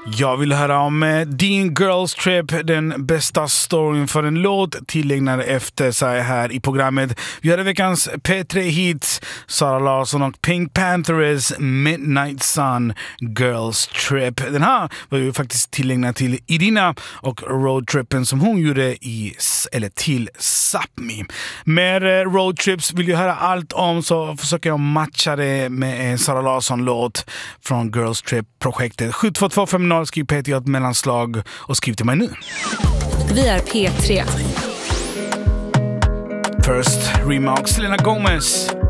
Jag vill höra om Dean Girls Trip, den bästa storyn för en låt tillägnad efter sig här i programmet. Vi hade veckans P3 hits, Sara Larsson och Pink Panthers Midnight Sun, Girls Trip. Den här var ju faktiskt tillägnad till Idina och roadtrippen som hon gjorde till Sápmi. Mer roadtrips vill jag höra allt om, så försöker jag matcha det med en Sara Larsson-låt från Girls Trip-projektet. 72250 skriv P3 ett mellanslag och skriv till mig nu. Vi är P3. First remark, Selena Gomez.